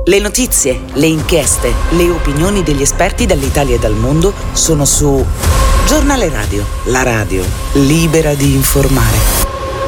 Le notizie, le inchieste, le opinioni degli esperti dall'Italia e dal mondo sono su Giornale Radio, la radio libera di informare.